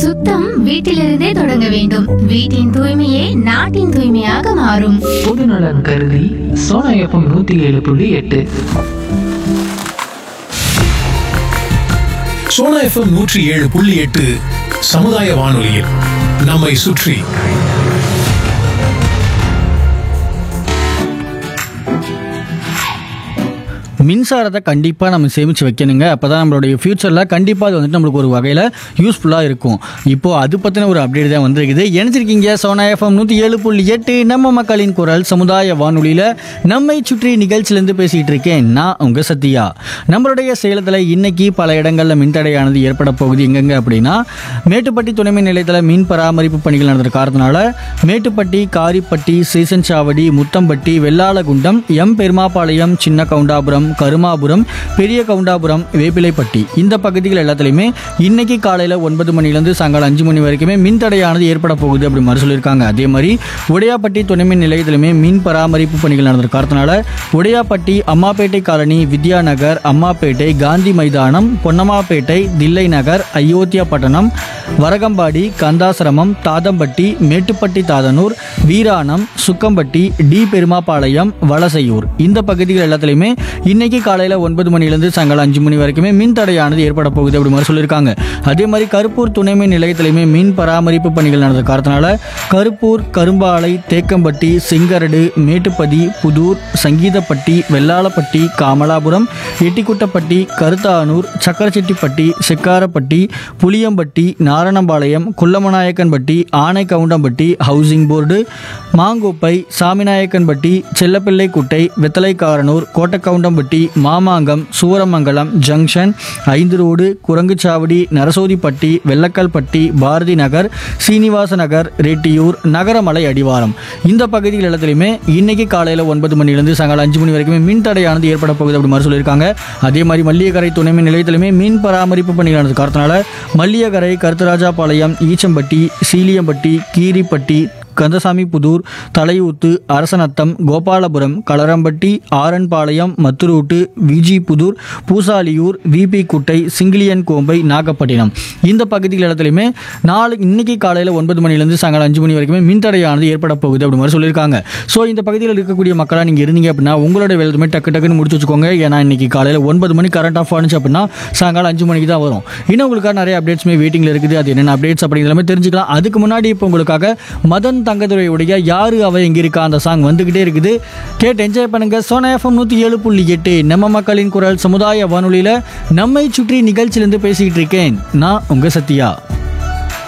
சுத்தம் வீட்டிலிருந்தே தொடங்க வேண்டும். வீட்டின் தூய்மையே நாட்டின் தூய்மையாக மாறும். பொதுநலன் கருதி சோனா எஃப்எம் 107.8. சோனா எஃப்எம் 107.8 சமுதாய வானொலியில் நம்மை சுற்றி. மின்சாரத்தை கண்டிப்பாக நம்ம சேமித்து வைக்கணுங்க. அப்போ தான் நம்மளுடைய ஃப்யூச்சரில் கண்டிப்பாக அது வந்துட்டு நம்மளுக்கு ஒரு வகையில் யூஸ்ஃபுல்லாக இருக்கும். இப்போது அது பற்றின ஒரு அப்டேட் தான் வந்திருக்குது. இணைஞ்சிருக்கீங்க சோனா எஃப்எம் 107.8 நம்ம மக்களின் குரல் சமுதாய வானொலியில் நம்மை சுற்றி நிகழ்ச்சியிலேருந்து பேசிகிட்டு இருக்கேன் நான் உங்கள் சத்யா. நம்மளுடைய சேலத்தில் இன்னைக்கு பல இடங்களில் மின்தடையானது ஏற்பட போகுது. எங்கெங்க அப்படின்னா மேட்டுப்பட்டி துணைமின் நிலையத்தில் மின் பராமரிப்பு பணிகள் நடந்த காரணத்தினால மேட்டுப்பட்டி, காரிப்பட்டி, சீசன் சாவடி, முத்தம்பட்டி, வெள்ளாளகுண்டம், எம் பெருமாபாளையம், சின்ன கவுண்டாபுரம், கருமாபுரம், பெரிய கவுண்டாபுரம், வேப்பிலைப்பட்டி இந்த பகுதிகள் எல்லாத்துலேயுமே இன்னைக்கு காலையில் 9 மணிலேருந்து சாயங்காலம் 5 மணி வரைக்குமே மின்தடையானது ஏற்பட போகுது அப்படி மாதிரி சொல்லியிருக்காங்க. அதே மாதிரி உடையாப்பட்டி துணைமின் நிலையத்திலுமே மின் பராமரிப்பு பணிகள் நடந்த காரணத்தினால உடையாப்பட்டி, அம்மாப்பேட்டை காலனி, வித்யா நகர், அம்மாப்பேட்டை, காந்தி மைதானம், பொன்னம்மாப்பேட்டை, தில்லை நகர், அயோத்தியா பட்டணம், வரகம்பாடி, கந்தாசிரமம், தாதம்பட்டி, மேட்டுப்பட்டி தாதனூர், வீராணம், சுக்கம்பட்டி, டி பெருமாபாளையம், வலசையூர் இந்த பகுதிகள் எல்லாத்துலேயுமே இன்னைக்கு காலையில் 9 மணிலேருந்து சாயங்காலம் 5 மணி வரைக்குமே மின் தடையானது ஏற்பட போகுது அப்படி மாதிரி சொல்லியிருக்காங்க. அதே மாதிரி கருப்பூர் துணைமின் நிலையத்திலையுமே மின் பராமரிப்பு பணிகள் நடந்த காரணத்தினால கருப்பூர், கரும்பாலை, Thekkampatti, சிங்கரடு, மேட்டுப்பதி, Pudur, சங்கீதப்பட்டி, Vellalapatti, Kamalapuram, எட்டிக்குட்டப்பட்டி, Karuthanur, சக்கரச்செட்டிப்பட்டி, Sekkarapatti, Puliyampatti, நாரணம்பாளையம், குள்ளமநாயக்கன்பட்டி, ஆனைக்கவுண்டம்பட்டி, housing board, மாங்கோப்பை, Saminayakkanpatti, செல்லப்பிள்ளைக்குட்டை, வெத்தலைக்காரனூர், கோட்டக்கவுண்டம்பட்டி, Mamangam, Suramangalam junction, 5 road, Kuranguchavadi, Narasothipatti, Vellakalpatti, Bharathi Nagar, Srinivasa நகர், ரெட்டியூர், நகரமலை அடிவாரம் இந்த பகுதிகள் எல்லாத்துலையுமே இன்னைக்கு காலையில் 9 மணிலேருந்து சாயங்காலம் 5 மணி வரைக்குமே மின் தடையானது ஏற்பட போகுது அப்படி மாதிரி சொல்லியிருக்காங்க. அதே மாதிரி மல்லியக்கரை துணைமின் நிலையத்திலுமே மின் பராமரிப்பு பணிகள் நடந்த காரணத்தினால மல்லியக்கரை, கருத்தராஜாபாளையம், ஈச்சம்பட்டி, சீலியம்பட்டி, கீரிப்பட்டி, கந்தசாமி புதூர், தலையூத்து, அரசநத்தம், கோபாலபுரம், களரம்பட்டி, ஆரன்பாளையம், மத்துரூட்டு, விஜி புதூர், பூசாலியூர், விபி குட்டை, சிங்கிலியன் கோம்பை, நாகப்பட்டினம் இந்த பகுதிகள் இடத்துலையுமே இன்னைக்கு காலையில் 9 மணிலேருந்து சாயங்காலம் 5 மணி வரைக்குமே மின்தடையானது ஏற்பட போகுது அப்படி மாதிரி சொல்லியிருக்காங்க. ஸோ இந்த பகுதியில் இருக்கக்கூடிய மக்களாக நீங்கள் இருந்தீங்க அப்படின்னா உங்களோட வேலையுமே டக்குன்னு முடிச்சு வச்சுக்கோங்க. ஏன்னா இன்னைக்கு காலையில் 9 மணி கரண்ட் ஆஃப் ஆனிச்சு அப்படின்னா சாயங்காலம் 5 மணிக்கு தான் வரும். இன்னும் உங்களுக்காக நிறைய அப்டேட்ஸுமே வெயிட்டிங்கில் இருக்குது. அது என்னென்ன அப்டேட்ஸ் அப்படிங்கிறத தெரிஞ்சுக்கலாம். அதுக்கு முன்னாடி இப்போ உங்களுக்காக மதன் தங்கதுரையுடைய யாரு அவ எங்க இருக்கா அந்த சாங் வந்துகிட்டே இருக்குது. கேட்டு என்ஜாய் பண்ணுங்க. சோனா எஃப்எம் 107.8 நம்ம மக்களின் குரல் சமுதாய வானொலியில நம்மை சுற்றி நிகழ்ச்சியிலிருந்து பேசிக்கிட்டு இருக்கேன் நான் உங்க சத்யா.